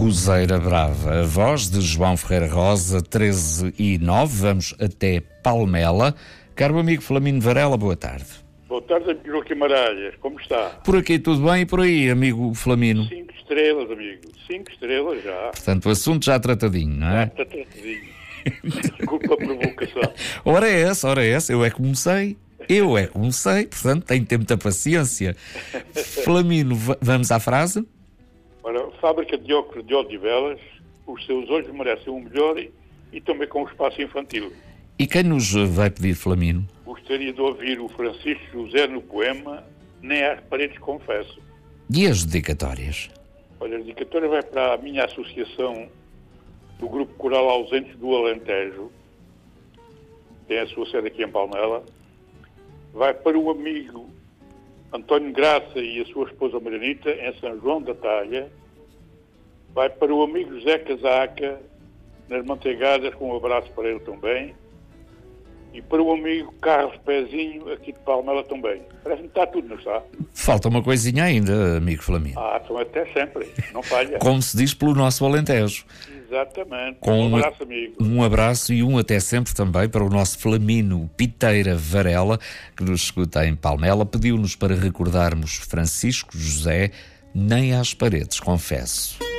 Roseira Brava. A voz de João Ferreira Rosa, 13:09. Vamos até Palmela. Caro amigo Flamino Varela, boa tarde. Boa tarde, amigo Joaquim Maralhas. Como está? Por aqui tudo bem e por aí, amigo Flamino? 5 estrelas, amigo. 5 estrelas já. Portanto, o assunto já tratadinho, não é? Está tratadinho. Desculpa a provocação. Ora é essa. Eu é que comecei, portanto, tenho que ter muita paciência. Flamino, vamos à frase? Ora, fábrica de óculos de Odivelas, os seus olhos merecem o melhor e também com o espaço infantil. E quem nos vai pedir, Flamino? Gostaria de ouvir o Francisco José no poema Nem às paredes confesso. E as dedicatórias? Olha, a dedicatória vai para a minha associação do Grupo Coral Ausentes do Alentejo, tem a sua sede aqui em Palmela. Vai para o amigo António Graça e a sua esposa Marianita, em São João da Talha. Vai para o amigo José Casaca, nas Manteigadas, com um abraço para ele também. E para o amigo Carlos Pezinho, aqui de Palmela também. Parece-me que está tudo, não está? Falta uma coisinha ainda, amigo Flamino. Então até sempre, não falha. Como se diz pelo nosso Alentejo. Exatamente. Com um abraço, amigo. Um abraço e um até sempre também para o nosso Flamino Piteira Varela, que nos escuta em Palmela. Pediu-nos para recordarmos Francisco José, Nem às paredes confesso.